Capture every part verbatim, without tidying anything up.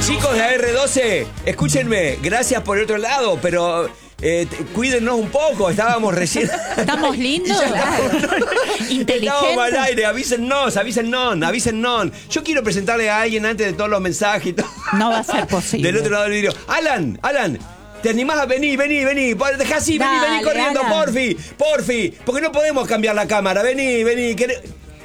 Chicos de A R doce, escúchenme, gracias por el otro lado, pero eh, cuídennos un poco, estábamos recién... ¿Estamos lindos? Inteligentes. Estábamos al aire, avísennos, avísennos, avísennos. Yo quiero presentarle a alguien antes de todos los mensajes y todo. No va a ser posible. Del otro lado del vidrio. Alan, Alan, ¿te animás a venir, vení, vení? Dejá así, vení, Dale, vení corriendo, Alan. porfi, porfi, porque no podemos cambiar la cámara, vení, vení. quere-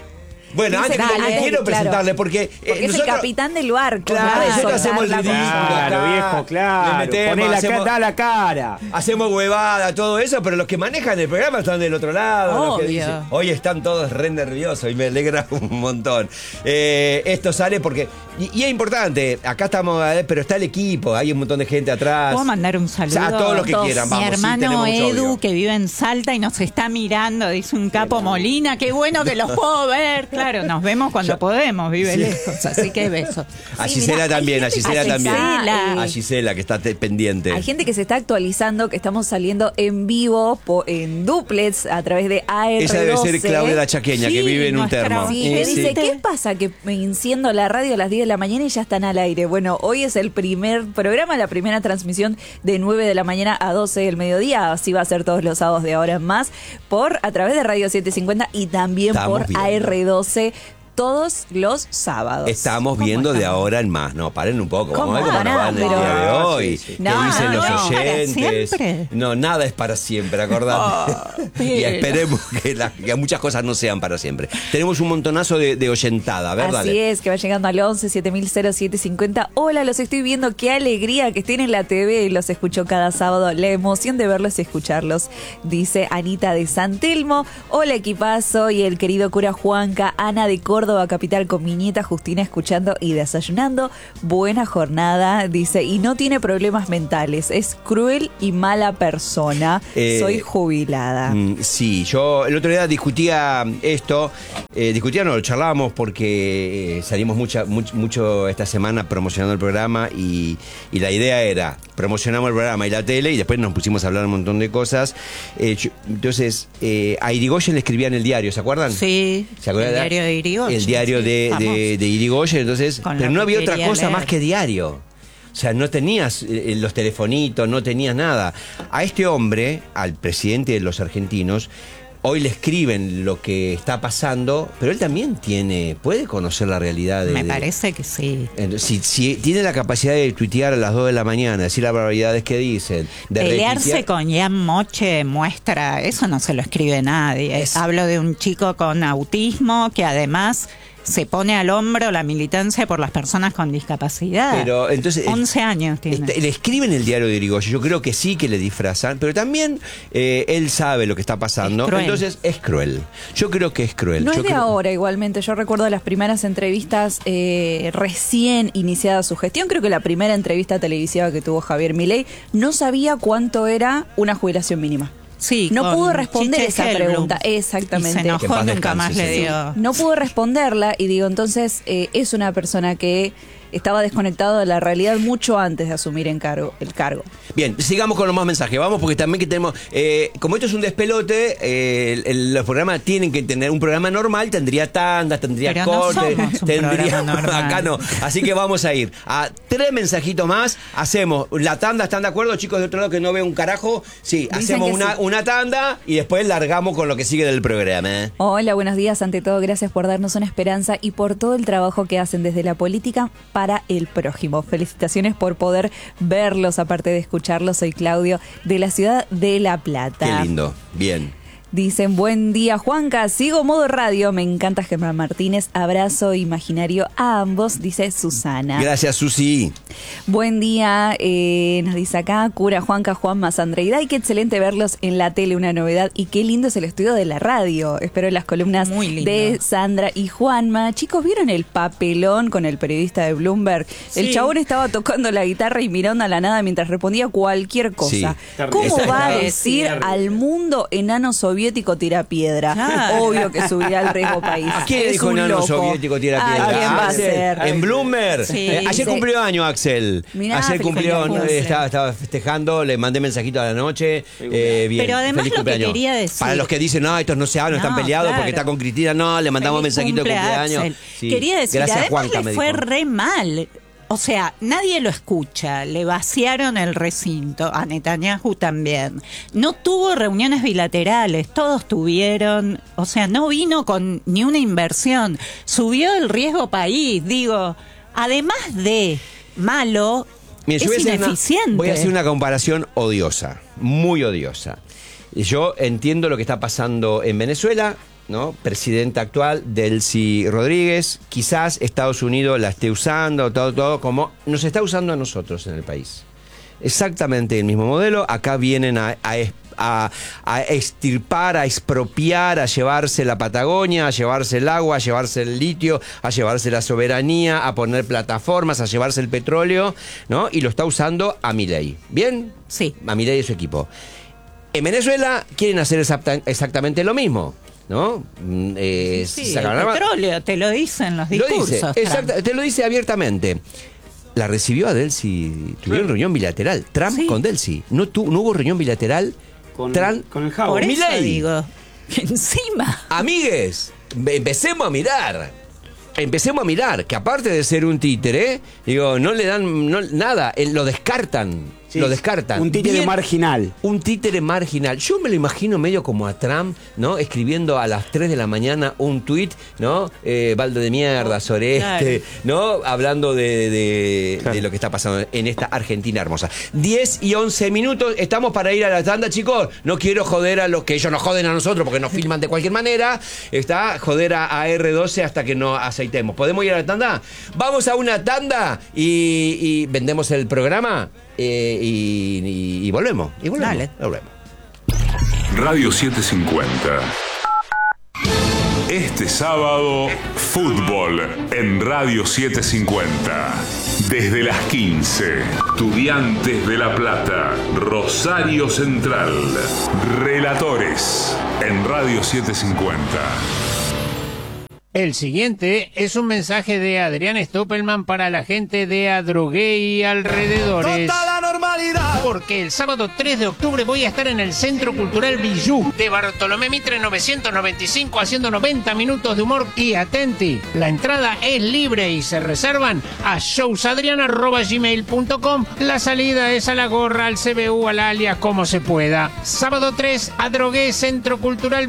Bueno, Dice, antes dale, no quiero claro. presentarle porque, eh, Porque es el capitán del barco. Claro, ¿no? De nosotros soltar hacemos el la ridículo. música. Claro, acá, viejo, claro. le metemos, Poné la, hacemos- da la cara. Hacemos huevada, todo eso, pero los que manejan el programa están del otro lado. Los que Obvio. dicen, hoy están todos re nerviosos y me alegra un montón. Eh, esto sale porque... Y, y es importante, acá estamos, eh, pero está el equipo, hay un montón de gente atrás. ¿Puedo mandar un saludo? A todos los que Todos. quieran, Mi vamos. sí, hermano tenemos mucho Edu, audio. que vive en Salta y nos está mirando, dice un capo Molina, qué bueno que los puedo ver. Claro, nos vemos cuando Yo- podemos, vive Sí. lejos, así que besos. A Sí, Gisela mirá, hay también, a gente que Gisela se también. está, A eh, Gisela, que está te- pendiente. Hay gente que se está actualizando, que estamos saliendo en vivo po- en duplets a través de A R doce. Esa debe ser Claudia la Chaqueña, que Sí, vive en un nuestra- termo. Sí, Eh, me sí. dice, ¿qué pasa que me enciendo la radio a las diez de la mañana y ya están al aire? Bueno, hoy es el primer programa, la primera transmisión de nueve de la mañana a doce del mediodía. Así va a ser todos los sábados de ahora en más, por a través de Radio setecientos cincuenta y también Estamos por viendo. A R doce todos los sábados. Estamos ¿Cómo viendo de estamos? ahora en más. No, paren un poco. ¿Cómo? Vamos a ver cómo nos va en el Pero- día de hoy. Sí, sí. ¿Qué No, dicen no, los no, para oyentes? siempre. No, nada es para siempre, acordate. y pero- esperemos que, la- que muchas cosas no sean para siempre. Tenemos un montonazo de, de oyentada, ¿verdad? Así es, que va llegando al once siete mil siete cincuenta. Hola, los estoy viendo, qué alegría que estén en la T V y los escucho cada sábado. La emoción de verlos y escucharlos, dice Anita de San Telmo. Hola, equipazo, y el querido cura Juanca, Ana de Córdoba, capital, con mi nieta Justina escuchando y desayunando. Buena jornada, dice, y no tiene problemas mentales, es cruel y mala persona. Eh, Soy jubilada. Mm, Sí, yo el otro día discutía esto, eh, discutía, no, lo charlábamos porque eh, salimos mucha, much- mucho esta semana promocionando el programa y, y la idea era, promocionamos el programa y la tele y después nos pusimos a hablar un montón de cosas. Eh, yo- entonces, eh, a Irigoyen le escribía en el diario, ¿se acuerdan? Sí, ¿Se acuerdan? el diario de Irigoyen. El diario sí, de, famoso. de, de Irigoyen, entonces, Con pero lo no que había otra quería cosa leer. más que diario. O sea, no tenías eh, los telefonitos, no tenías nada. A este hombre, al presidente de los argentinos, hoy le escriben lo que está pasando, pero él también tiene, puede conocer la realidad de... Me de- parece que sí. Eh, Si, si tiene la capacidad de tuitear a las dos de la mañana, decir las barbaridades que dicen, de Pelearse retuitear- con Ian Moche muestra, eso no se lo escribe nadie. Es- Hablo de un chico con autismo que además se pone al hombro la militancia por las personas con discapacidad. Pero entonces... once años tiene. Este, le escriben el diario de Irigoyen, yo creo que sí que le disfrazan, pero también eh, él sabe lo que está pasando, Es cruel. entonces es cruel. Yo creo que es cruel. No Yo es de creo- ahora igualmente, yo recuerdo las primeras entrevistas eh, recién iniciada su gestión, creo que la primera entrevista televisiva que tuvo Javier Milei, no sabía cuánto era una jubilación mínima. Sí, No con pudo responder Chiche esa Hellblum. pregunta, Y exactamente. se Que en enojó, paz nunca descanse, más le sí. dio. No pudo responderla y digo, entonces eh, es una persona que estaba desconectado de la realidad mucho antes de asumir en cargo, el cargo. Bien, sigamos con los más mensajes, vamos, porque también que tenemos, eh, como esto es un despelote, eh, el- el- los programas tienen que tener, un programa normal tendría tandas, tendría Pero no cortes, somos un tendría, programa normal. acá no, así que vamos a ir a tres mensajitos más, hacemos la tanda, ¿están de acuerdo chicos de otro lado que no veo un carajo? Sí, Dicen hacemos que una, sí. una tanda y después largamos con lo que sigue del programa. Hola, buenos días. Ante todo, gracias por darnos una esperanza y por todo el trabajo que hacen desde la política para el prójimo. Felicitaciones por poder verlos, aparte de escucharlos. Soy Claudio, de la ciudad de La Plata. Qué lindo, bien. Dicen, buen día, Juanca, sigo modo radio, me encanta Germán Martínez, abrazo imaginario a ambos, dice Susana. Gracias, Susi. Buen día, eh, nos dice acá, cura Juanca, Juanma, Sandra y Day, qué excelente verlos en la tele, una novedad, y qué lindo es el estudio de la radio. Espero las columnas Muy lindo. de Sandra y Juanma. Chicos, ¿vieron el papelón con el periodista de Bloomberg? El Sí. chabón estaba tocando la guitarra y mirando a la nada mientras respondía cualquier cosa. Sí. ¿Cómo Esa- va a es decir cierto. al mundo enano soviético tira piedra? Claro. Obvio que subirá al riesgo país. ¿Quién Es dijo un enano loco. soviético tira Ah, piedra? ¿quién va a Axel, ser? En Bloomberg. Sí. Eh, ayer Sí. cumplió año, Axel. Mirá, ayer feliz cumplió, cumpleaños. eh, estaba, estaba festejando, le mandé mensajito a la noche. Eh, bien, Pero además feliz lo que cumpleaños. quería decir- Para los que dicen, no, estos no se hablan, están No, peleados claro. porque está con Cristina, no, le mandamos Feliz mensajito de cumple, cumpleaños. Axel. Sí. Quería decir, Gracias, además Juanca, le me fue dijo. re mal. O sea, nadie lo escucha, le vaciaron el recinto, a Netanyahu también. No tuvo reuniones bilaterales, todos tuvieron, o sea, no vino con ni una inversión, subió el riesgo país, digo, además de malo, Mira, es yo voy a hacer ineficiente. Una, voy a hacer una comparación odiosa, muy odiosa. Yo entiendo lo que está pasando en Venezuela, ¿no? Presidenta actual, Delcy Rodríguez, quizás Estados Unidos la esté usando, todo, todo, como nos está usando a nosotros en el país. Exactamente el mismo modelo, acá vienen a, a, a, a extirpar, a expropiar, a llevarse la Patagonia, a llevarse el agua, a llevarse el litio, a llevarse la soberanía, a poner plataformas, a llevarse el petróleo, ¿no? Y lo está usando a Milei, ¿bien? Sí. A Milei y su equipo. En Venezuela quieren hacer exacta, exactamente lo mismo, ¿no? Eh, sí, el petróleo, te lo dicen los lo discursos. dice, exacta, te lo dice abiertamente. La recibió a Delcy, tuvieron sí. reunión bilateral, Trump sí. con Delcy. No, tu, no hubo reunión bilateral con, Trump con el Jabo. Por eso Milei. digo, encima. Amigues, empecemos a mirar. Empecemos a mirar, que aparte de ser un títere, digo, no le dan no, nada, eh, lo descartan. Sí, lo descartan. Un títere Bien, marginal. Un títere marginal. Yo me lo imagino medio como a Trump, ¿no? Escribiendo a las tres de la mañana un tuit, ¿no? Eh, balde de mierda, Soreste, claro. ¿no? Hablando de, de, claro. de lo que está pasando en esta Argentina hermosa. diez y once minutos, estamos para ir a la tanda, chicos. No quiero joder a los que ellos nos joden a nosotros porque nos filman de cualquier manera. Está joder a, a R doce hasta que nos aceitemos. ¿Podemos ir a la tanda? Vamos a una tanda y, y vendemos el programa. Eh, y, y, y volvemos, y volvemos, Dale. volvemos. Radio setecientos cincuenta. Este sábado, fútbol en Radio setecientos cincuenta. Desde las quince, Estudiantes de La Plata, Rosario Central. Relatores en Radio setecientos cincuenta. El siguiente es un mensaje de Adrián Stoppelman para la gente de Adrogué y alrededores. Toda la normalidad. Porque el sábado tres de octubre voy a estar en el Centro Cultural Villú de Bartolomé Mitre novecientos noventa y cinco haciendo noventa minutos de humor y atenti. La entrada es libre y se reservan a showsadrian arroba gmail punto com. La salida es a la gorra, al C B U, al alias, como se pueda. Sábado tres, Adrogué, Centro Cultural